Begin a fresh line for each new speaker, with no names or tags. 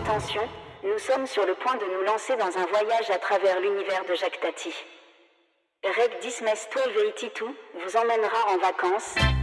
Attention, nous sommes sur le point de nous lancer dans un voyage à travers l'univers de Jacques Tati. Reg 10 Mes 1282 vous emmènera en vacances